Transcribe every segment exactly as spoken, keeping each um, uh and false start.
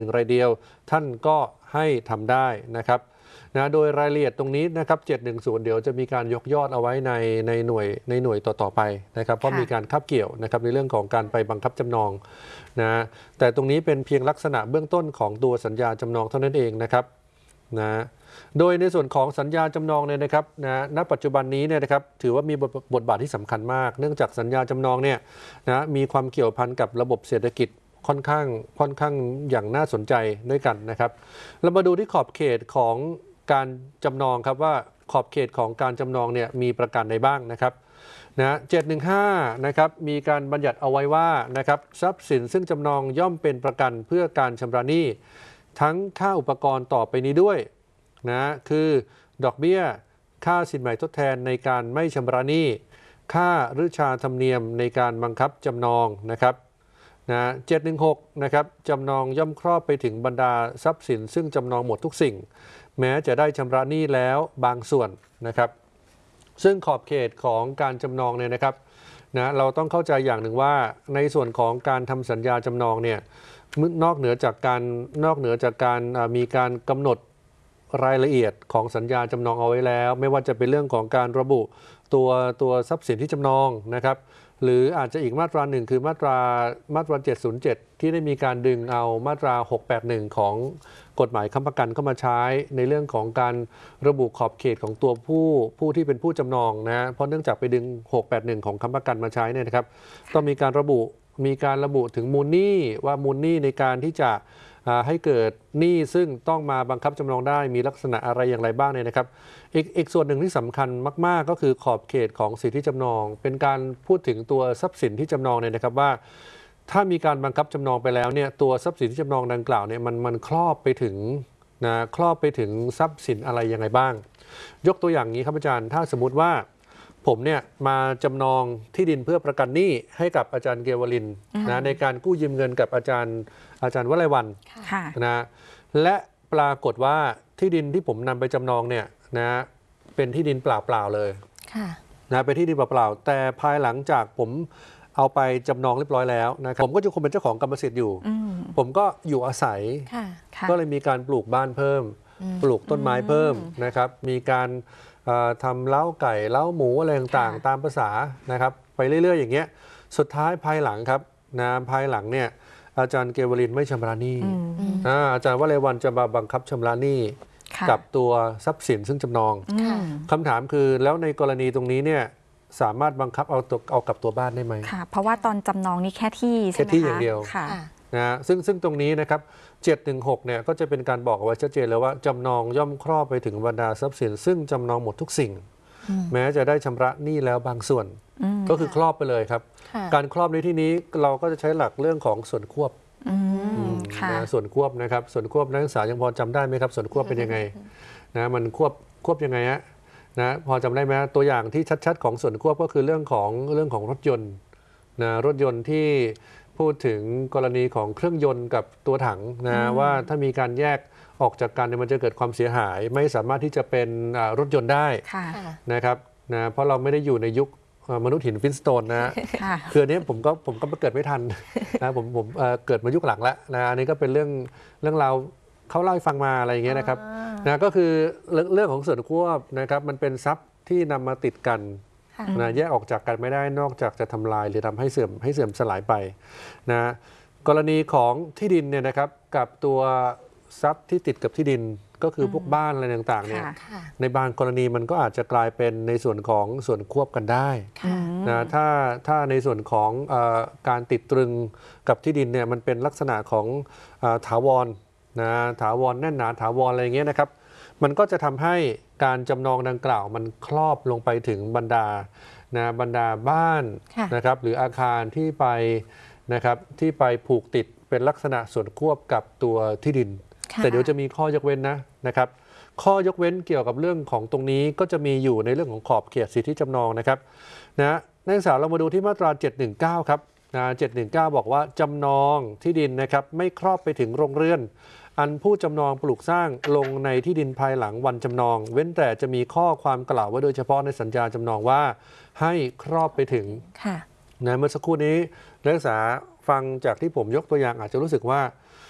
หนึ่งรายเดียวท่านก็ให้ทำได้นะครับนะโดยรายละเอียดตรงนี้นะครับเจ็ดหนึ่งศูนย์เดี๋ยวจะมีการยกยอดเอาไว้ในในหน่วยในหน่วยต่อๆไปนะครับเพราะมีการคับเกี่ยวนะครับในเรื่องของการไปบังคับจำนองนะแต่ตรงนี้เป็นเพียงลักษณะเบื้องต้นของตัวสัญญาจำนองเท่านั้นเองนะครับนะโดยในส่วนของสัญญาจำนองเนี่ยนะครับนะณปัจจุบันนี้เนี่ยนะครับถือว่ามีบทบทบาทที่สำคัญมากเนื่องจากสัญญาจำนองเนี่ยนะมีความเกี่ยวพันกับระบบเศรษฐกิจค่อนข้างค่อนข้างอย่างน่าสนใจด้วยกันนะครับเรามาดูที่ขอบเขตของการจำนองครับว่าขอบเขตของการจำนองเนี่ยมีประการใดบ้างนะครับนะเจ็ดหนึ่งห้านะครับมีการบัญญัติเอาไว้ว่านะครับทรัพย์สินซึ่งจำนองย่อมเป็นประกันเพื่อการชำระหนี้ทั้งค่าอุปกรณ์ต่อไปนี้ด้วยนะคือดอกเบี้ยค่าสินใหม่ทดแทนในการไม่ชำระหนี้ค่าฤชาธรรมเนียมในการบังคับจำนองนะครับนะเจ็ดหนึ่งหกนะครับจำนองย่อมครอบไปถึงบรรดาทรัพย์สินซึ่งจำนองหมดทุกสิ่งแม้จะได้ชำระหนี้แล้วบางส่วนนะครับซึ่งขอบเขตของการจำนองเนี่ยนะครับนะเราต้องเข้าใจอย่างหนึ่งว่าในส่วนของการทำสัญญาจำนองเนี่ยนอกเหนือจากการนอกเหนือจากการมีการกำหนดรายละเอียดของสัญญาจำนองเอาไว้แล้วไม่ว่าจะเป็นเรื่องของการระบุตัวตัวทรัพย์สินที่จำนองนะครับหรืออาจจะอีกมาตราหนึ่งคือมาตรามาตราเจ็ดศูนย์เจ็ดที่ได้มีการดึงเอามาตราหกแปดหนึ่งของกฎหมายค้ำประกันเข้ามาใช้ในเรื่องของการระบุขอบเขตของตัวผู้ผู้ที่เป็นผู้จำนองนะเพราะเนื่องจากไปดึงหกแปดหนึ่งของค้ำประกันมาใช้เนี่ยนะครับต้องมีการระบุมีการระบุถึงมูลหนี้ว่ามูลหนี้ในการที่จะให้เกิดหนี้ซึ่งต้องมาบังคับจำนองได้มีลักษณะอะไรอย่างไรบ้างเนี่ยนะครับอีกอีกส่วนหนึ่งที่สำคัญมากๆก็คือขอบเขตของสิทธิจำนองเป็นการพูดถึงตัวทรัพย์สินที่จำนองเนี่ยนะครับว่าถ้ามีการบังคับจำนองไปแล้วเนี่ยตัวทรัพย์สินที่จำนองดังกล่าวเนี่ยมันมันครอบไปถึงนะครอบไปถึงทรัพย์สินอะไรยังไงบ้างยกตัวอย่างนี้ครับอาจารย์ถ้าสมมุติว่าผมเนี่ยมาจำนองที่ดินเพื่อประกันหนี้ให้กับอาจารย์เกวลินนะในการกู้ยืมเงินกับอาจารย์อาจารย์วลัยวันนะและปรากฏว่าที่ดินที่ผมนำไปจำนองเนี่ยนะเป็นที่ดินเปล่าๆเลยนะเป็นที่ดินเปล่าๆแต่ภายหลังจากผมเอาไปจำนองเรียบร้อยแล้วนะครับผมก็จะคงเป็นเจ้าของกรรมสิทธิ์อยู่ผมก็อยู่อาศัยก็เลยมีการปลูกบ้านเพิ่มปลูกต้นไม้เพิ่มนะครับมีการทำเล้าไก่เล้าหมูอะไรต่างๆตามภาษานะครับไปเรื่อยๆอย่างเงี้ยสุดท้ายภายหลังครับนะภายหลังเนี่ยอาจารย์เกวลินไม่ชำระหนี้อาจารย์วลัยวันจะมาบังคับชำระหนี้กับตัวทรัพย์สินซึ่งจำนองคำถามคือแล้วในกรณีตรงนี้เนี่ยสามารถบังคับเอาตัวเอากับตัวบ้านได้ไหมค่ะเพราะว่าตอนจำนองนี่แค่ที่ใช่ไหมคะแค่ที่อย่างเดียวนะซึ่งซึ่งตรงนี้นะครับเจ็ดหนึ่งหกเนี่ยก็จะเป็นการบอกเอาไว้ชัดเจนเลยว่าจำนองย่อมครอบไปถึงบรรดาทรัพย์สินซึ่งจำนองหมดทุกสิ่งแม้จะได้ชำระหนี้แล้วบางส่วนก็คือครอบไปเลยครับการครอบในที่นี้เราก็จะใช้หลักเรื่องของส่วนควบนะส่วนควบนะครับส่วนควบนักศึกษายังพอจำได้ไหมครับส่วนควบเป็นยังไงนะมันควบควบยังไงฮะนะพอจำได้ไหมตัวอย่างที่ชัดๆของส่วนควบก็คือเรื่องของเรื่องของรถยนต์นะรถยนต์ที่พูดถึงกรณีของเครื่องยนต์กับตัวถังนะว่าถ้ามีการแยกออกจากกันมันจะเกิดความเสียหายไม่สามารถที่จะเป็นรถยนต์ได้นะครับนะเพราะเราไม่ได้อยู่ในยุคมนุษย์หินฟินสโตนนะคืออันนี้ผมก็ผมก็เกิดไม่ทันนะผมผมเกิดมายุคหลังแล้วนะอันนี้ก็เป็นเรื่องเรื่องราวเขาเล่าให้ฟังมาอะไรอย่างเงี้ยนะครับนะก็คือเรื่องของส่วนควบนะครับมันเป็นทรัพย์ที่นำมาติดกันนะแยกออกจากกันไม่ได้นอกจากจะทำลายหรือทำให้เสื่อมให้เสื่อมสลายไปนะกรณีของที่ดินเนี่ยนะครับกับตัวทรัพย์ที่ติดกับที่ดินก็คือพวกบ้านอะไรต่างๆเนี่ยในบางกรณีมันก็อาจจะกลายเป็นในส่วนของส่วนควบกันได้นะถ้าถ้าในส่วนของเอ่อการติดตรึงกับที่ดินเนี่ยมันเป็นลักษณะของเอ่อถาวรนะถาวรแน่นหนาถาวรอะไรอย่างเงี้ยนะครับมันก็จะทำให้การจำนองดังกล่าวมันครอบลงไปถึงบรรดานะบรรดาบ้านนะครับหรืออาคารที่ไปนะครับที่ไปผูกติดเป็นลักษณะส่วนควบกับตัวที่ดินแต่เดี๋ยวจะมีข้อยกเว้นนะนะครับข้อยกเว้นเกี่ยวกับเรื่องของตรงนี้ก็จะมีอยู่ในเรื่องของขอบเขตสิทธิจำนองนะครับนะนักศึกษาเรามาดูที่มาตราเจ็ดหนึ่งเก้าครับนะเจ็ดหนึ่งเก้าบอกว่าจำนองที่ดินนะครับไม่ครอบไปถึงโรงเรือนอันผู้จำนองปลูกสร้างลงในที่ดินภายหลังวันจำนองเว้นแต่จะมีข้อความกล่าวไว้โดยเฉพาะในสัญญาจำนองว่าให้ครอบไปถึงนะเมื่อสักครู่นี้นักศึกษาฟังจากที่ผมยกตัวอย่างอาจจะรู้สึกว่า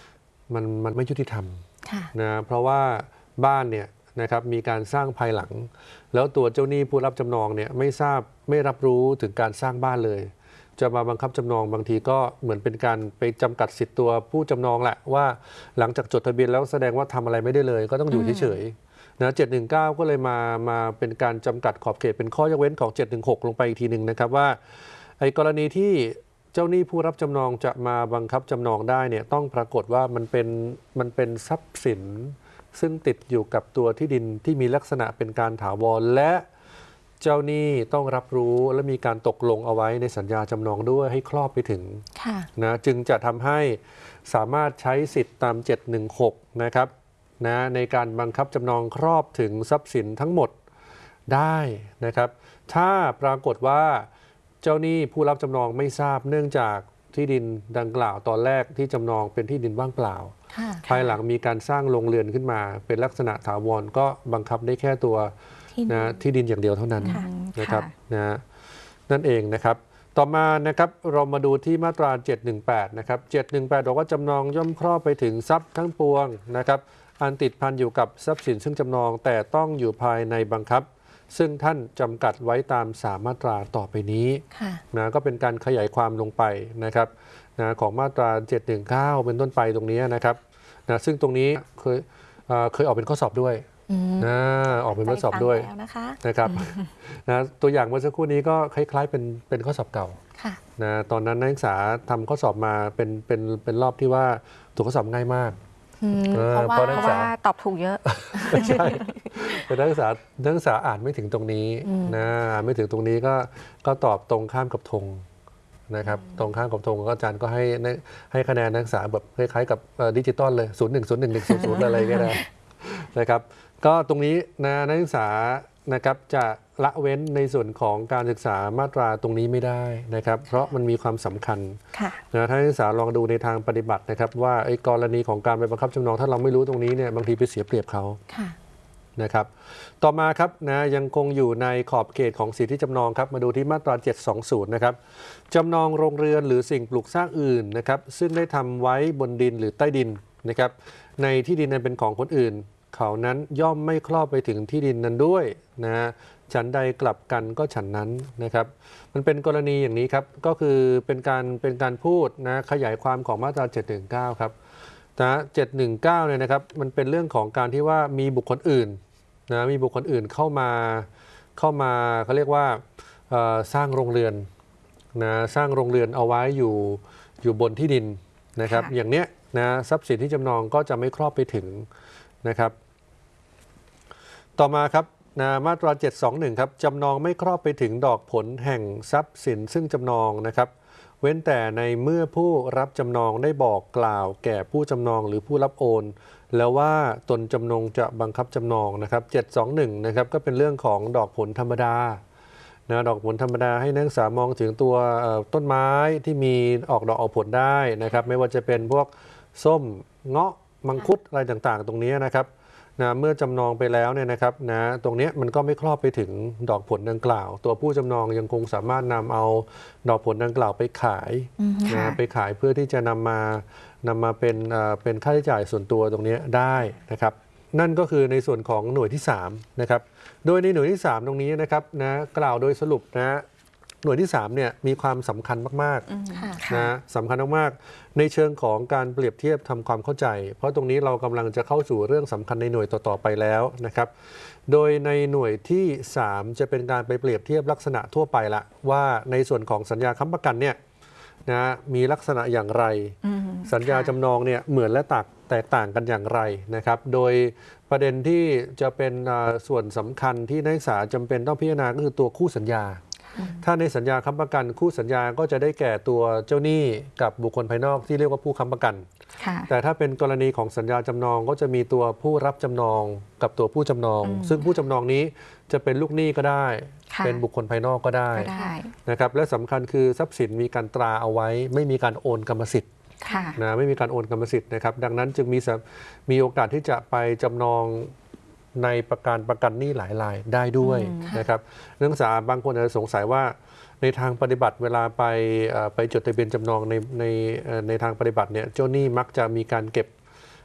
มันมันไม่ยุติธรรมค่ะนะเพราะว่าบ้านเนี่ยนะครับมีการสร้างภายหลัง แล้วตัวเจ้าหนี้ผู้รับจำนองเนี่ยไม่ทราบไม่รับรู้ถึงการสร้างบ้านเลย จะมาบังคับจำนองบางทีก็เหมือนเป็นการไปจำกัดสิทธิ์ตัวผู้จำนองแหละว่าหลังจากจดทะเบียนแล้วแสดงว่าทำอะไรไม่ได้เลย ก็ต้องอยู่เฉยๆนะเจ็ดหนึ่งเก้าก็เลยมามาเป็นการจำกัดขอบเขตเป็นข้อยกเว้นของเจ็ดหนึ่งหกลงไปอีกทีหนึ่งนะครับว่าไอ้กรณีที่เจ้าหนี้ผู้รับจำนองจะมาบังคับจำนองได้เนี่ยต้องปรากฏว่ามันเป็นมันเป็นทรัพย์สินซึ่งติดอยู่กับตัวที่ดินที่มีลักษณะเป็นการถาวรและเจ้าหนี้ต้องรับรู้และมีการตกลงเอาไว้ในสัญญาจำนองด้วยให้ครอบไปถึงนะจึงจะทำให้สามารถใช้สิทธิ์ตามเจ็ดหนึ่งหกนะครับนะในการบังคับจำนองครอบถึงทรัพย์สินทั้งหมดได้นะครับถ้าปรากฏว่าเจ้าหนี้ผู้รับจำนองไม่ทราบเนื่องจากที่ดินดังกล่าวตอนแรกที่จำนองเป็นที่ดินว่างเปล่าภายหลังมีการสร้างโรงเรือนขึ้นมาเป็นลักษณะถาวรก็บังคับได้แค่ตัวนะที่ดินอย่างเดียวเท่านั้นนะครับนะนั่นเองนะครับต่อมานะครับเรามาดูที่มาตราเจ็ดหนึ่งแปดนะครับเจ็ดหนึ่งแปดบอกว่าจำนองย่อมครอบไปถึงทรัพย์ทั้งปวงนะครับอันติดพันอยู่กับทรัพย์สินซึ่งจำนองแต่ต้องอยู่ภายในบังคับซึ่งท่านจำกัดไว้ตามสามมาตราต่อไปนี้นะก็เป็นการขยายความลงไปนะครับนะของมาตราเจ็ดหนึ่งเก้าเป็นต้นไปตรงนี้นะครับนะซึ่งตรงนี้เคยเคยออกเป็นข้อสอบด้วยนะออกเป็นข้อสอบด้วยนะครับนะตัวอย่างเมื่อสักครู่นี้ก็คล้ายๆเป็นเป็นข้อสอบเก่านะตอนนั้นนักศึกษาทำข้อสอบมาเป็นเป็นเป็นรอบที่ว่าตัวข้อสอบง่ายมากเพราะว่าเพราะว่าตอบถูกเยอะใช่แต่นักศึกษานักศึกษาอ่านไม่ถึงตรงนี้นะไม่ถึงตรงนี้ก็ก็ตอบตรงข้ามกับธงนะครับตรงข้ามกับธงก็อาจารย์ก็ให้ให้คะแนนนักศึกษาแบบคล้ายๆกับดิจิตอลเลยศูนย์หนึ่งศูนย์หนึ่งหนึ่งศูนย์ศูนย์อะไรก็ได้นะครับก็ตรงนี้นะนักศึกษานะครับจะละเว้นในส่วนของการศึกษามาตราตรงนี้ไม่ได้นะครับเพราะมันมีความสำคัญนะถ้านักศึกษาลองดูในทางปฏิบัตินะครับว่าไอ้กรณีของการไปบังคับจำนองถ้าเราไม่รู้ตรงนี้เนี่ยบางทีไปเสียเปรียบเขานะครับต่อมาครับนะยังคงอยู่ในขอบเขตของสิทธิจำนองครับมาดูที่มาตราเจ็ดสองศูนย์นะครับจำนองโรงเรือนหรือสิ่งปลูกสร้างอื่นนะครับซึ่งได้ทำไว้บนดินหรือใต้ดินนะครับในที่ดินนั้นเป็นของคนอื่นเขานั้นย่อมไม่ครอบไปถึงที่ดินนั้นด้วยนะฉันใดกลับกันก็ฉันนั้นนะครับมันเป็นกรณีอย่างนี้ครับก็คือเป็นการเป็นการพูดนะขยายความของมาตราเจ็ดหนึ่งเก้าครับนะเจ็ดหนึ่งเก้าเนี่ยนะครับมันเป็นเรื่องของการที่ว่ามีบุคคลอื่นนะมีบุคคลอื่นเข้ามาเข้ามาเขาเรียกว่าสร้างโรงเรือนนะสร้างโรงเรือนเอาไว้อยู่อยู่บนที่ดินนะครับอย่างเนี้ยนะทรัพย์สินที่จำนองก็จะไม่ครอบไปถึงนะครับต่อมาครับนะมาตราเจ็ดสองหนึ่งครับจำนองไม่ครอบไปถึงดอกผลแห่งทรัพย์สินซึ่งจำนองนะครับเว้นแต่ในเมื่อผู้รับจำนองได้บอกกล่าวแก่ผู้จำนองหรือผู้รับโอนแล้วว่าตนจำนงจะบังคับจำนองนะครับเจ็ดสองหนึ่งนะครับก็เป็นเรื่องของดอกผลธรรมดานะดอกผลธรรมดาให้นักศึกษามองถึงตัวต้นไม้ที่มีออกดอกออกผลได้นะครับไม่ว่าจะเป็นพวกส้มเงาะมังคุดอะไรต่างๆตรงนี้นะครับนะเมื่อจำนองไปแล้วเนี่ยนะครับนะตรงนี้มันก็ไม่ครอบไปถึงดอกผลดังกล่าวตัวผู้จำนองยังคงสามารถนำเอาดอกผลดังกล่าวไปขายนะไปขายเพื่อที่จะนำมานำมาเป็นเป็นค่าใช้จ่ายส่วนตัวตรงนี้ได้นะครับนั่นก็คือในส่วนของหน่วยที่สามนะครับโดยในหน่วยที่สามตรงนี้นะครับนะกล่าวโดยสรุปนะหน่วยที่สามเนี่ยมีความสำคัญมากๆนะสำคัญมากๆในเชิงของการเปรียบเทียบทำความเข้าใจเพราะตรงนี้เรากำลังจะเข้าสู่เรื่องสำคัญในหน่วยต่อๆไปแล้วนะครับโดยในหน่วยที่สามจะเป็นการไปเปรียบเทียบลักษณะทั่วไปละว่าในส่วนของสัญญาค้ำประกันเนี่ยนะมีลักษณะอย่างไรสัญญาจำนองเนี่ยเหมือนและตักแตกต่างกันอย่างไรนะครับโดยประเด็นที่จะเป็นส่วนสำคัญที่นักศึกษาจำเป็นต้องพิจารณาก็คือตัวคู่สัญญาถ้าในสัญญาค้ำประกันคู่สัญญาก็จะได้แก่ตัวเจ้าหนี้กับบุคคลภายนอกที่เรียกว่าผู้ค้ำประกันแต่ถ้าเป็นกรณีของสัญญาจำนองก็จะมีตัวผู้รับจำนองกับตัวผู้จำนองซึ่งผู้จำนองนี้จะเป็นลูกหนี้ก็ได้เป็นบุคคลภายนอกก็ได้นะครับและสำคัญคือทรัพย์สินมีการตราเอาไว้ไม่มีการโอนกรรมสิทธิ์นะไม่มีการโอนกรรมสิทธิ์นะครับดังนั้นจึงมีมีโอกาสที่จะไปจำนองในประกันประกันหนี้หลายรายได้ด้วยนะครับนักศึกษาบางคนอาจจะสงสัยว่าในทางปฏิบัติเวลาไปไปจดทะเบียนจำนองในในในทางปฏิบัติเนี่ยเจ้าหนี้มักจะมีการเก็บ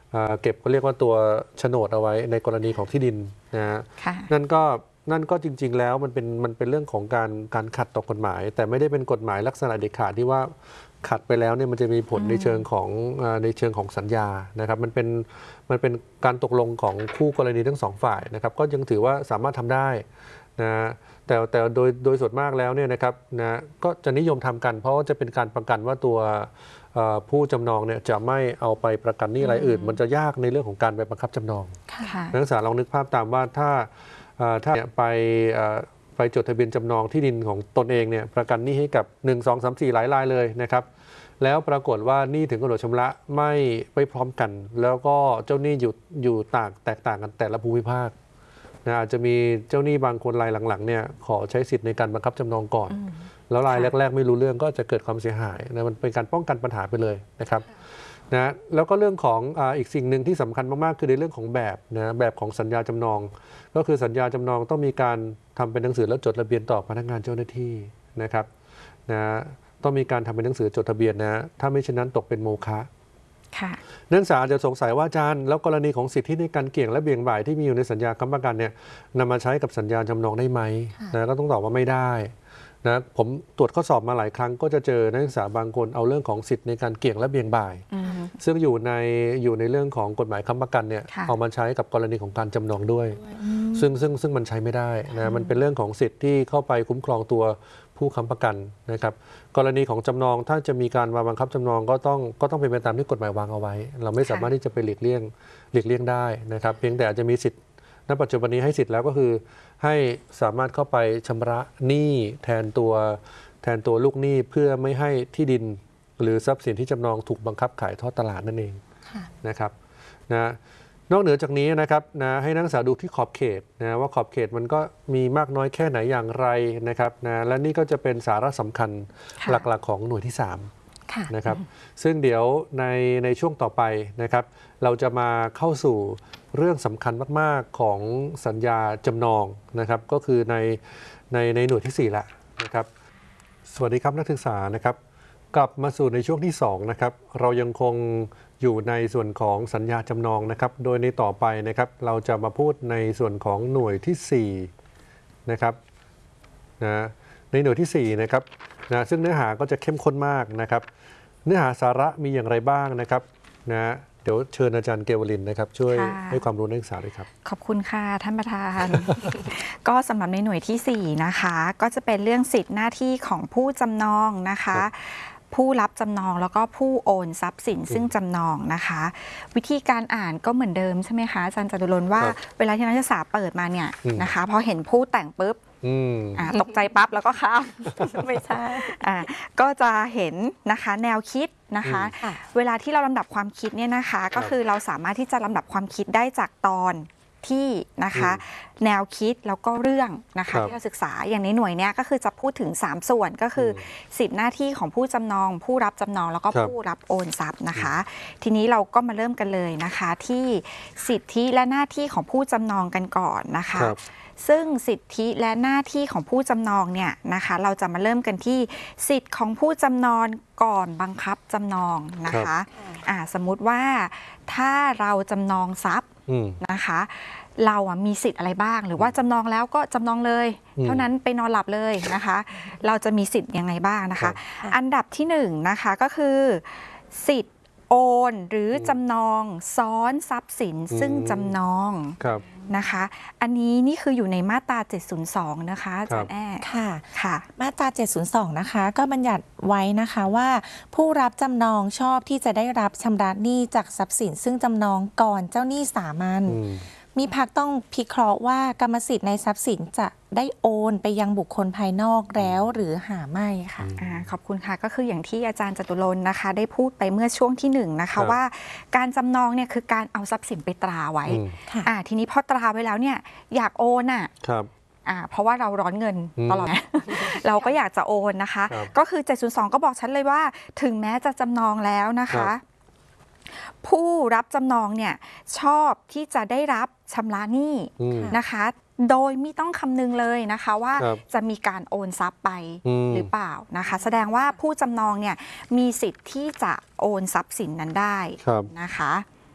เก็บก็เรียกว่าตัวโฉนดเอาไว้ในกรณีของที่ดินนะฮะนั่นก็นั่นก็จริงๆแล้วมันเป็นมันเป็นเรื่องของการการขัดต่อกฎหมายแต่ไม่ได้เป็นกฎหมายลักษณะเด็ดขาดที่ว่าขัดไปแล้วเนี่ยมันจะมีผลในเชิงของในเชิงของสัญญานะครับมันเป็นมันเป็นการตกลงของคู่กรณีทั้งสองฝ่ายนะครับก็ยังถือว่าสามารถทำได้นะแต่แต่โดยโดยส่วนมากแล้วเนี่ยนะครับนะก็จะนิยมทำกันเพราะว่าจะเป็นการประกันว่าตัวผู้จำนองเนี่ยจะไม่เอาไปประกันหนี้รายอื่นมันจะยากในเรื่องของการไปบังคับจำนองนักศึกษาลองนึกภาพตามว่าถ้าถ้าไปไปจดทะเบียนจำนองที่ดินของตนเองเนี่ยประกันหนี้ให้กับหนึ่ง สอง สาม สี่หลายรายเลยนะครับแล้วปรากฏว่าหนี้ถึงกำหนดชำระไม่ไปพร้อมกันแล้วก็เจ้าหนี้อยู่อยู่ต่างแตกต่างกันแต่ละภูมิภาคนะอาจจะมีเจ้าหนี้บางคนรายหลังๆเนี่ยขอใช้สิทธิ์ในการบังคับจำนองก่อนแล้วรายแรกๆไม่รู้เรื่องก็จะเกิดความเสียหายนะมันเป็นการป้องกันปัญหาไปเลยนะครับนะแล้วก็เรื่องของออีกสิ่งหนึ่งที่สำคัญมากๆคือในเรื่องของแบบนะแบบของสัญญาจำนองก็คือสัญญาจำนองต้องมีการทำเป็นหนังสือแล้วจดทะเบียนต่อพนักงานเจ้าหน้าที่นะครับนะต้องมีการทำเป็นหนังสือจดทะเบียนนะถ้าไม่เช่นนั้นตกเป็นโมฆะนักศึกษาจะสงสัยว่าอาจารย์แล้วกรณีของสิทธิในการเกี่ยงและเบี่ยงบ่ายที่มีอยู่ในสัญญาค้ำประกันเนี่ยนำมาใช้กับสัญญาจำนองได้ไหมนะก็ต้องตอบว่าไม่ได้นะผมตรวจข้อสอบมาหลายครั้งก็จะเจอนักศึกษาบางคนเอาเรื่องของสิทธิในการเกี่ยงและเบี่ยงบ่ายซึ่งอยู่ในอยู่ในเรื่องของกฎหมายค้ำประกันเนี่ยเอามาใช้กับกรณีของการจำนองด้วยซึ่งซึ่งซึ่งมันใช้ไม่ได้นะมันเป็นเรื่องของสิทธิที่เข้าไปคุ้มครองตัวผู้ค้ำประกันนะครับกรณีของจำนองถ้าจะมีการมาบังคับจำนองก็ต้องก็ต้องเป็นไปตามที่กฎหมายวางเอาไว้เราไม่สามารถที่จะไปหลีกเลี่ยงหลีกเลี่ยงได้นะครับเพียงแต่อาจจะมีสิทธิณปัจจุบันนี้ให้สิทธิ์แล้วก็คือให้สามารถเข้าไปชำระหนี้แทนตัวแทนตัวลูกหนี้เพื่อไม่ให้ที่ดินหรือทรัพย์สินที่จำนองถูกบังคับขายทอดตลาดนั่นเองนะครับนะนอกเหนือจากนี้นะครับนะให้นักศึกษาดูที่ขอบเขตนะว่าขอบเขตมันก็มีมากน้อยแค่ไหนอย่างไรนะครับนะและนี่ก็จะเป็นสาระสำคัญหลักๆของหน่วยที่สามนะครับซึ่งเดี๋ยวในในช่วงต่อไปนะครับเราจะมาเข้าสู่เรื่องสำคัญมากๆของสัญญาจำนองนะครับก็คือในในในหน่วยที่สี่ละนะครับสวัสดีครับนักศึกษานะครับกลับมาสู่ในช่วงที่สองนะครับเรายังคงอยู่ในส่วนของสัญญาจำนองนะครับโดยในต่อไปนะครับเราจะมาพูดในส่วนของหน่วยที่สี่นะครับนะในหน่วยที่สี่นะครับนะซึ่งเนื้อหาก็จะเข้มข้นมากนะครับเนื้อหาสาระมีอย่างไรบ้างนะครับนะเดี๋ยวเชิญอาจารย์เกวลินนะครับช่วยให้ความรู้นักศึกษาด้วยครับขอบคุณค่ะท่านประธาน ก็สำหรับในหน่วยที่สี่นะคะก็จะเป็นเรื่องสิทธิหน้าที่ของผู้จำนองนะคะผู้รับจำนองแล้วก็ผู้โอนทรัพย์สินซึ่งจำนองนะคะวิธีการอ่านก็เหมือนเดิมใช่ไหมคะอาจารย์จตุรนต์ว่าเวลาที่นักศึกษาเปิดมาเนี่ยนะคะพอเห็นผู้แต่งปุ๊บตกใจปั๊บแล้วก็ข้ามไม่ใช่ก็จะเห็นนะคะแนวคิดนะคะเวลาที่เราลำดับความคิดเนี่ยนะคะก็คือเราสามารถที่จะลำดับความคิดได้จากตอนที่นะคะแนวคิดแล้วก็เรื่องนะคะที่เราศึกษาอย่างในหน่วยนี้ก็คือจะพูดถึงสามส่วนก็คือสิทธิหน้าที่ของผู้จำนองผู้รับจำนองแล้วก็ผู้รับโอนทรัพย์นะคะทีนี้เราก็มาเริ่มกันเลยนะคะที่สิทธิและหน้าที่ของผู้จำนองกันก่อนนะคะซึ่งสิทธิและหน้าที่ของผู้จำนองเนี่ยนะคะเราจะมาเริ่มกันที่สิทธิของผู้จำนองก่อนบังคับจำนองนะคะอ่าสมมุติว่าถ้าเราจำนองทรัพย์นะคะเราอ่ะมีสิทธิ์อะไรบ้างหรือว่าจำนองแล้วก็จำนองเลยเท่านั้นไปนอนหลับเลยนะคะเราจะมีสิทธิ์ยังไงบ้างนะคะอันดับที่หนึ่งนะคะก็คือสิทธิ์โอนหรือจำนองซ้อนทรัพย์สินซึ่งจำนองนะคะอันนี้นี่คืออยู่ในมาตราเจ็ดศูนย์สองนะคะอาจารย์แอ้ค่ะค่ะมาตราเจ็ดศูนย์สองนะคะก็บัญญัติไว้นะคะว่าผู้รับจำนองชอบที่จะได้รับชำระหนี้จากทรัพย์สินซึ่งจำนองก่อนเจ้าหนี้สามัญมีพักต้องพิเคราะห์ว่ากรรมสิทธิ์ในทรัพย์สินจะได้โอนไปยังบุคคลภายนอกแล้วหรือหาไม่ค่ะอ่าขอบคุณค่ะก็คืออย่างที่อาจารย์จตุรนต์นะคะได้พูดไปเมื่อช่วงที่หนึ่งนะคะว่าการจำนองเนี่ยคือการเอาทรัพย์สินไปตราไว้อ่าทีนี้พอตราไว้แล้วเนี่ยอยากโอนอ่ะอ่าเพราะว่าเราร้อนเงินตลอด เราก็อยากจะโอนนะคะก็คือเจ็ดศูนย์สองก็บอกชัดเลยว่าถึงแม้จะจำนองแล้วนะคะผู้รับจำนองเนี่ยชอบที่จะได้รับชำระหนี้นะคะโดยไม่ต้องคำนึงเลยนะคะว่าจะมีการโอนทรัพย์ไปหรือเปล่านะคะแสดงว่าผู้จำนองเนี่ยมีสิทธิ์ที่จะโอนทรัพย์สินนั้นได้นะคะ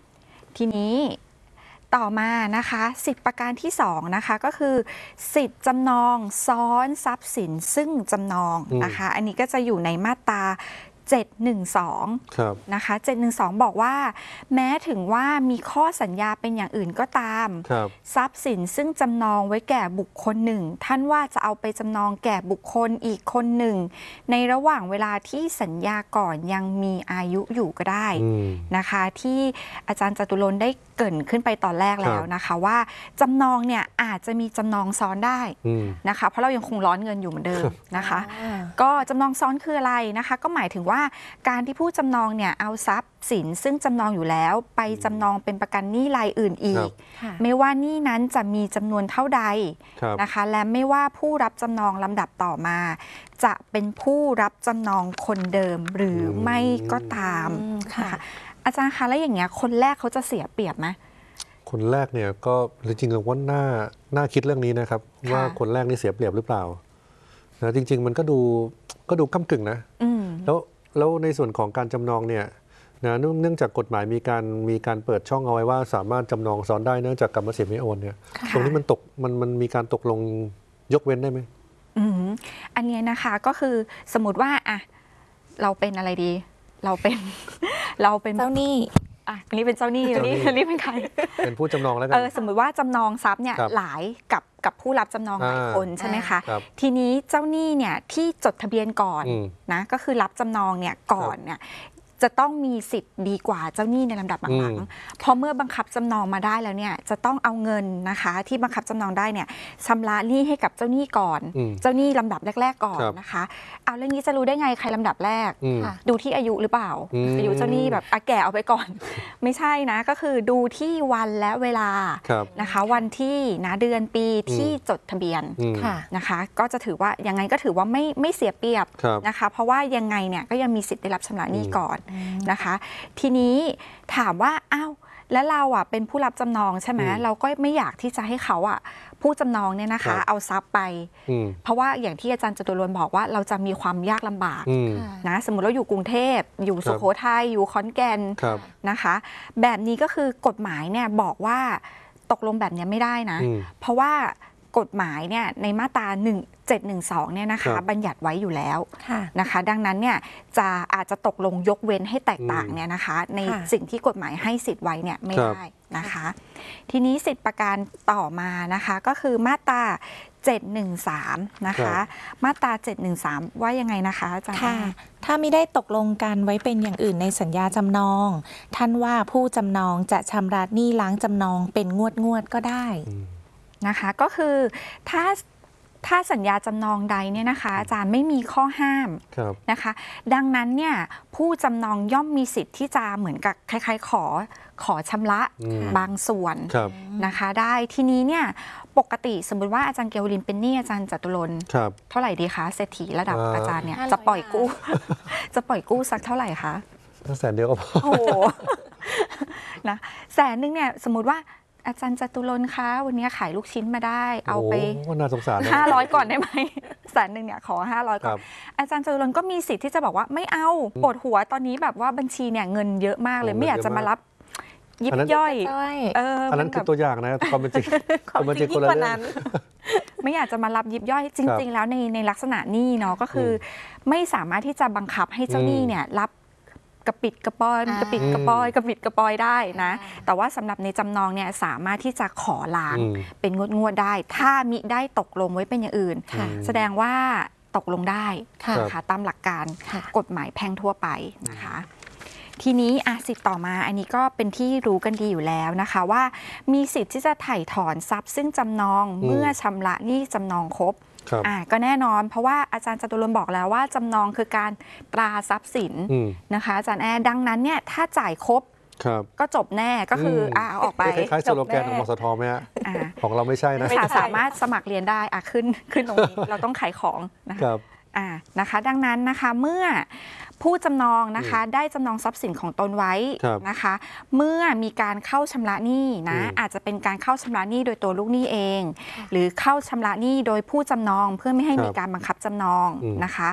ทีนี้ต่อมานะคะสิทธิประการที่สองนะคะก็คือสิทธิจำนองซ้อนทรัพย์สินซึ่งจำนองนะคะอันนี้ก็จะอยู่ในมาตราเจ็ดหนึ่งสองนะคะเจ็ดหนึ่งสองบอกว่าแม้ถึงว่ามีข้อสัญญาเป็นอย่างอื่นก็ตามทรัพย์สินซึ่งจำนองไว้แก่บุคคลหนึ่งท่านว่าจะเอาไปจำนองแก่บุคคลอีกคนหนึ่งในระหว่างเวลาที่สัญญาก่อนยังมีอายุอยู่ก็ได้นะคะที่อาจารย์จตุรนต์ได้เกริ่นขึ้นไปตอนแรกแล้วนะคะว่าจำนองเนี่ยอาจจะมีจำนองซ้อนได้นะคะเพราะเรายังคงร้อนเงินอยู่เหมือนเดิมนะคะก็จำนองซ้อนคืออะไรนะคะก็หมายถึงว่าการที่ผู้จำนองเนี่ยเอาทรัพย์สินซึ่งจำนองอยู่แล้วไปจำนองเป็นประกันหนี้รายอื่นอีกไม่ว่าหนี้นั้นจะมีจำนวนเท่าใดนะคะและไม่ว่าผู้รับจำนองลำดับต่อมาจะเป็นผู้รับจำนองคนเดิมหรือไม่ก็ตามค่ะอาจารย์คะแล้วอย่างเงี้ยคนแรกเขาจะเสียเปรียบไหมคนแรกเนี่ยก็จริงๆว่าน่าน่าคิดเรื่องนี้นะครับว่าคนแรกนี่เสียเปรียบหรือเปล่านะจริงๆมันก็ดูก็ดูก้ำกึ่งนะแล้วแล้วในส่วนของการจำนองเนี่ยนะเนื่องจากกฎหมายมีการมีการเปิดช่องเอาไว้ว่าสามารถจำนองซ้อนได้เนื่องจากกรรมสิทธิ์ไม่โอนเนี่ยตรงนี้มันตกมันมันมีการตกลงยกเว้นได้ไหมอืมอันนี้นะคะก็คือสมมติว่าอ่ะเราเป็นอะไรดีเราเป็นเราเป็นเจ้าหนี้อ่ะอันนี้เป็นเจ้าหนี้อันนี้อันนี้เป็นใครเป็นผู้จำนองแล้วกันเออสมมติว่าจำนองทรัพย์เนี่ยหลายกับกับผู้รับจำนองหลายคนใช่ไหมคะทีนี้เจ้าหนี้เนี่ยที่จดทะเบียนก่อนนะก็คือรับจำนองเนี่ยก่อนเนี่ยจะต้องมีสิทธิ์ดีกว่าเจ้าหนี้ในลำดับหลังๆเพราะเมื่อบังคับจำนองมาได้แล้วเนี่ยจะต้องเอาเงินนะคะที่บังคับจำนองได้เนี่ยชำระหนี้ให้กับเจ้าหนี้ก่อนเจ้าหนี้ลำดับแรกๆก่อนนะคะเอาเรื่องนี้จะรู้ได้ไงใครลำดับแรกดูที่อายุหรือเปล่าอายุเจ้าหนี้แบบแก่เอาไปก่อนไม่ใช่นะก็คือดูที่วันและเวลานะคะวันที่นะเดือนปีที่จดทะเบียนนะคะก็จะถือว่ายังไงก็ถือว่าไม่ไม่เสียเปรียบนะคะเพราะว่ายังไงเนี่ยก็ยังมีสิทธิ์ได้รับชำระหนี้ก่อนนะคะทีนี้ถามว่าอ้าวแล้วเราอ่ะเป็นผู้รับจำนองใช่ไหมเราก็ไม่อยากที่จะให้เขาอ่ะผู้จำนองเนี่ยนะคะเอาทรัพย์ไปเพราะว่าอย่างที่อาจารย์จตุรนต์บอกว่าเราจะมีความยากลำบากนะสมมติเราอยู่กรุงเทพอยู่สุโขทัยอยู่ขอนแก่นนะคะแบบนี้ก็คือกฎหมายเนี่ยบอกว่าตกลงแบบนี้ไม่ได้นะเพราะว่ากฎหมายเนี่ยในมาตราหนึ่งเจ็ดหนึ่งสองเนี่ยนะคะบัญญัติไว้อยู่แล้วนะคะดังนั้นเนี่ยจะอาจจะตกลงยกเว้นให้แตกต่างเนี่ยนะคะในสิ่งที่กฎหมายให้สิทธิ์ไว้เนี่ยไม่ได้นะคะทีนี้สิทธิประการต่อมานะคะก็คือมาตราเจ็ดหนึ่งสามนะคะมาตราเจ็ดหนึ่งสามว่ายังไงนะคะอาจารย์ถ้าไม่ได้ตกลงกันไว้เป็นอย่างอื่นในสัญญาจำนองท่านว่าผู้จำนองจะชำระหนี้ล้างจำนองเป็นงวดงวดก็ได้นะคะก็คือถ้าถ้าสัญญาจำนองใดเนี่ยนะคะอาจารย์ไม่มีข้อห้ามนะคะดังนั้นเนี่ยผู้จำนองย่อมมีสิทธิ์ที่จะเหมือนกับคล้ายๆขอขอชำระบางส่วนนะคะได้ทีนี้เนี่ยปกติสมมติว่าอาจารย์เกวลินเป็นหนี้อาจารย์จตุรนต์เท่าไหร่ดีคะเศรษฐีระดับอาจารย์เนี่ยจะปล่อยกู้จะปล่อยกู้สักเท่าไหร่คะแสนเดียวก็พอโอ้นะแสนนึงเนี่ยสมมติว่าอาจารย์จตุรนต์คะวันนี้ขายลูกชิ้นมาได้เอาไปน่าสงสารห้าร้อยก่อนได้ไหมแสนหนึ่งเนี่ยขอห้าร้อยก่อนอาจารย์จตุรนต์ก็มีสิทธิ์ที่จะบอกว่าไม่เอาปวดหัวตอนนี้แบบว่าบัญชีเนี่ยเงินเยอะมากเลยไม่อยากจะมารับยิบย่อยอันนั้นคือตัวอย่างนะความเป็นจริงความเป็นจริงคนละเรื่องไม่อยากจะมารับยิบย่อยจริงๆแล้วในในลักษณะนี้เนาะก็คือไม่สามารถที่จะบังคับให้เจ้าหนี้เนี่ยรับกระปิดกระปอยกระปิดกระปอยกระปิดกระปอยได้นะแต่ว่าสำหรับในจำนองเนี่ยสามารถที่จะขอล้างเป็นงวดงวดได้ถ้ามิได้ตกลงไว้เป็นอย่างอื่นแสดงว่าตกลงได้ค่ะตามหลักการกฎหมายแพ่งทั่วไปนะคะทีนี้อ่ะสิทธิ์ต่อมาอันนี้ก็เป็นที่รู้กันดีอยู่แล้วนะคะว่ามีสิทธิ์ที่จะไถ่ถอนทรัพย์ซึ่งจำนองเมื่อชำระหนี้จำนองครบอ่าก็แน่นอนเพราะว่าอาจารย์จตุรนต์บอกแล้วว่าจำนองคือการตราทรัพย์สินนะคะอาจารย์แอร์ดังนั้นเนี่ยถ้าจ่ายครบก็จบแน่ก็คืออ่าออกไปคล้ายๆสโลแกนของมสทไหมฮะของเราไม่ใช่นะสามารถสมัครเรียนได้อ่ะขึ้นขึ้นตรงนี้เราต้องขายของนะคะอ่านะคะดังนั้นนะคะเมื่อผู้จำนองนะคะได้จำนองทรัพย์สินของตนไว้นะคะเมื่อมีการเข้าชำระหนี้นะอาจจะเป็นการเข้าชำระหนี้โดยตัวลูกหนี้เองหรือเข้าชำระหนี้โดยผู้จำนองเพื่อไม่ให้มีการบังคับจำนองนะคะ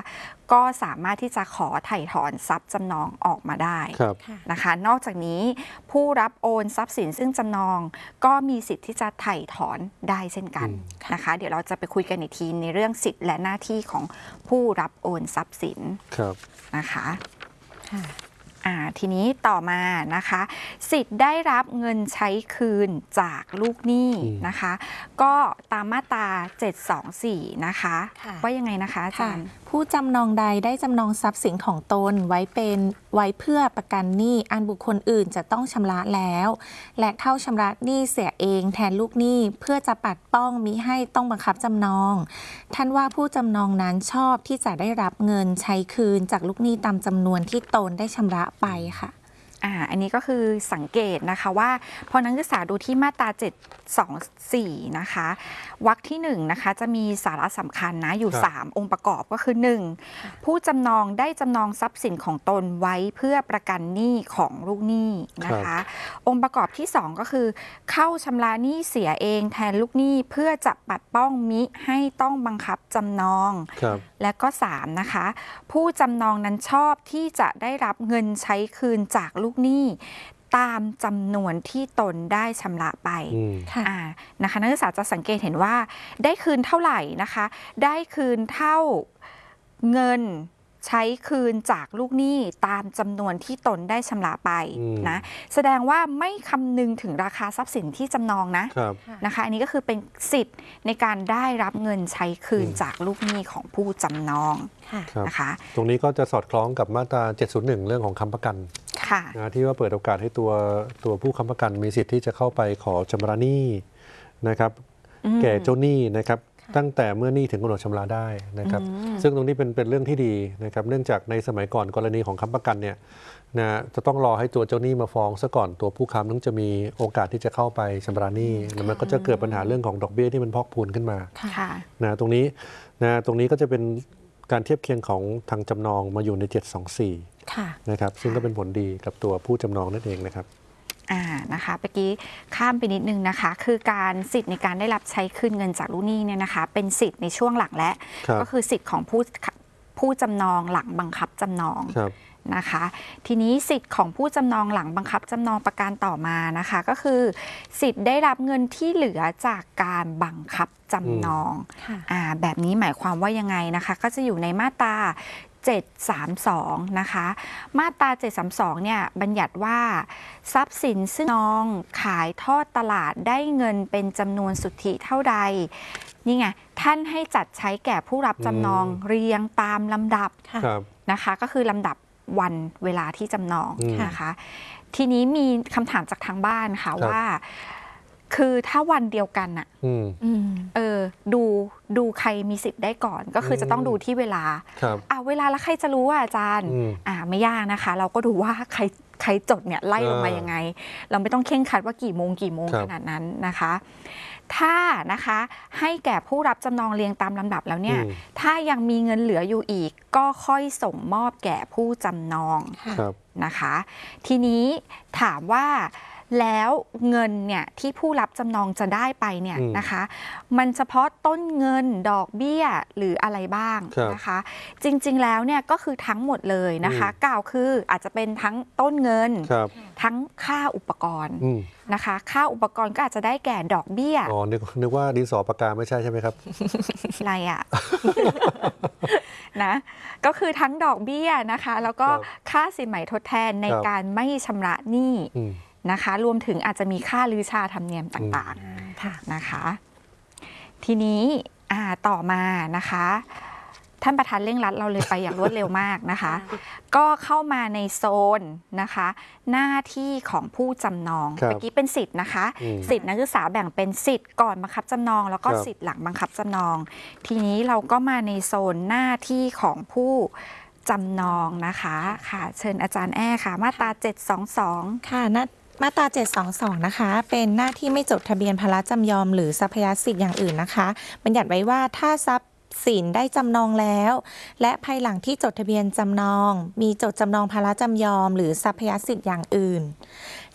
ก็สามารถที่จะขอไถ่ถอนทรัพย์จำนองออกมาได้ครับนะคะนอกจากนี้ผู้รับโอนทรัพย์สินซึ่งจำนองก็มีสิทธิ์ที่จะไถ่ถอนได้เช่นกันนะคะเดี๋ยวเราจะไปคุยกันอีกทีในเรื่องสิทธิ์และหน้าที่ของผู้รับโอนทรัพย์สินครับนะคะอ่าทีนี้ต่อมานะคะสิทธิ์ได้รับเงินใช้คืนจากลูกหนี้นะคะก็ตามมาตราเจ็ดสองสี่นะคะว่ายังไงนะคะอาจารย์ผู้จำนองใดได้จำนองทรัพย์สินของตนไว้เป็นไว้เพื่อประกันหนี้อันบุคคลอื่นจะต้องชำระแล้วและเข้าชำระหนี้เสียเองแทนลูกหนี้เพื่อจะปัดป้องมิให้ต้องบังคับจำนองท่านว่าผู้จำนองนั้นชอบที่จะได้รับเงินใช้คืนจากลูกหนี้ตามจำนวนที่ตนได้ชำระไปค่ะอ่าอันนี้ก็คือสังเกตนะคะว่าพอนักศึกษาดูที่มาตราเจ็ดสองสี่นะคะวรรคที่หนึ่งนะคะจะมีสาระสำคัญนะอยู่สามองค์ประกอบก็คือหนึ่งผู้จำนองได้จำนองทรัพย์สินของตนไว้เพื่อประกันหนี้ของลูกหนี้นะคะองค์ประกอบที่สองก็คือเข้าชำระหนี้เสียเองแทนลูกหนี้เพื่อจะปัดป้องมิให้ต้องบังคับจำนองและก็สามนะคะผู้จำนองนั้นชอบที่จะได้รับเงินใช้คืนจากลูกหนี้ตามจำนวนที่ตนได้ชำระไปะนะคะนักศึกษาจะสังเกตเห็นว่าได้คืนเท่าไหร่นะคะได้คืนเท่าเงินใช้คืนจากลูกหนี้ตามจำนวนที่ตนได้ชำระไปนะแสดงว่าไม่คำนึงถึงราคาทรัพย์สินที่จำนองนะนะคะอันนี้ก็คือเป็นสิทธิ์ในการได้รับเงินใช้คืนจากลูกหนี้ของผู้จำนองนะคะตรงนี้ก็จะสอดคล้องกับมาตราเจ็ดศูนย์หนึ่งเรื่องของค้ำประกันนะที่ว่าเปิดโอกาสให้ตัวตัวผู้ค้ำประกันมีสิทธิ์ที่จะเข้าไปขอชำระหนี้นะครับแก่เจ้าหนี้นะครับตั้งแต่เมื่อหนี้ถึงกำหนดชำระได้นะครับซึ่งตรงนี้เป็นเป็นเรื่องที่ดีนะครับเนื่องจากในสมัยก่อนกรณีของค้ำประกันเนี่ยนะจะต้องรอให้ตัวเจ้าหนี้มาฟ้องซะก่อนตัวผู้ค้ำถึงจะมีโอกาสที่จะเข้าไปชำระหนี้แล้วมันก็จะเกิดปัญหาเรื่องของดอกเบี้ยที่มันพอกพูนขึ้นมานะตรงนี้นะตรงนี้ก็จะเป็นการเทียบเคียงของทางจำนองมาอยู่ในเจ็ดสองสี่นะครับซึ่งก็เป็นผลดีกับตัวผู้จำนองนั่นเองนะครับอ่านะคะเมื่อกี้ข้ามไปนิดนึงนะคะคือการสิทธิ์ในการได้รับใช้คืนเงินจากลูกหนี้เนี่ยนะคะเป็นสิทธิ์ในช่วงหลังและก็คือสิทธิ์ของผู้ผู้จำนองหลังบังคับจำนองนะคะทีนี้สิทธิ์ของผู้จำนองหลังบังคับจำนองประการต่อมานะคะก็คือสิทธิ์ได้รับเงินที่เหลือจากการบังคับจำนองอ่าแบบนี้หมายความว่ายังไงนะคะก็จะอยู่ในมาตราเจ็ดสามสองนะคะมาตราเจ็ดสามสองเนี่ยบัญญัติว่าทรัพย์สินซึ่งนองขายทอดตลาดได้เงินเป็นจำนวนสุทธิเท่าใดนี่ไงท่านให้จัดใช้แก่ผู้รับจำนองเรียงตามลำดับนะคะก็คือลำดับวันเวลาที่จำนองนะคะทีนี้มีคำถามจากทางบ้านค่ะว่าคือถ้าวันเดียวกันอะเออดูดูใครมีสิทธิ์ได้ก่อนก็คือจะต้องดูที่เวลาอ่าเวลาแล้วใครจะรู้ว่าอาจารย์อ่าไม่ยากนะคะเราก็ดูว่าใครใครจดเนี่ยไล่ลงมายังไงเราไม่ต้องเข่งครัดว่ากี่โมงกี่โมงขนาดนั้นนะคะถ้านะคะให้แก่ผู้รับจำนองเรียงตามลำดับแล้วเนี่ยถ้ายังมีเงินเหลืออยู่อีกก็ค่อยส่งมอบแก่ผู้จำนองนะคะทีนี้ถามว่าแล้วเงินเนี่ยที่ผู้รับจำนองจะได้ไปเนี่ยนะคะมันเฉพาะต้นเงินดอกเบี้ยหรืออะไรบ้างนะคะจริงๆแล้วเนี่ยก็คือทั้งหมดเลยนะคะกล่าวคืออาจจะเป็นทั้งต้นเงินทั้งค่าอุปกรณ์นะคะค่าอุปกรณ์ก็อาจจะได้แก่ดอกเบี้ยอ๋อนึกนึกว่าดินสอปากกาไม่ใช่ใช่ไหมครับอะไรอ่ะนะก็คือทั้งดอกเบี้ยนะคะแล้วก็ค่าสินไหมทดแทนในการไม่ชำระหนี้นะคะรวมถึงอาจจะมีค่าลือชาธรรมเนียมต่างๆนะคะทีนี้ต่อมานะคะท่านประธานเร่งรัดเราเลยไปอย่างรวดเร็วมากนะคะก็เข้ามาในโซนนะคะหน้าที่ของผู้จำนองเมื่อกี้เป็นสิทธิ์นะคะสิทธิ์นักศึกษาแบ่งเป็นสิทธิ์ก่อนบังคับจำนองแล้วก็สิทธิ์หลังบังคับจำนองทีนี้เราก็มาในโซนหน้าที่ของผู้จำนองนะคะค่ะเชิญอาจารย์แอ้ค่ะมาตราเจ็ดสองสองค่ะนะมาตราเจ็ดสองสองนะคะเป็นหน้าที่ไม่จดทะเบียนภาระจำยอมหรือทรัพยสิทธิ์อย่างอื่นนะคะบัญญัติไว้ว่าถ้าทรัพย์สินได้จำนองแล้วและภายหลังที่จดทะเบียนจำนองมีจดจำนองภาระจำยอมหรือทรัพยสิทธิ์อย่างอื่น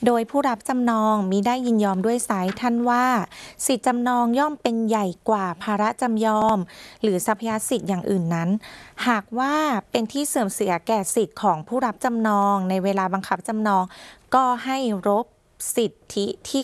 โดยผู้รับจำนองมิได้ยินยอมด้วยไซส์ท่านว่าสิทธิจำนองย่อมเป็นใหญ่กว่าภาระจำยอมหรือทรัพยสิทธิ์อย่างอื่นนั้นหากว่าเป็นที่เสื่อมเสียแก่สิทธิ์ของผู้รับจำนองในเวลาบังคับจำนองก็ให้รบสิทธิที่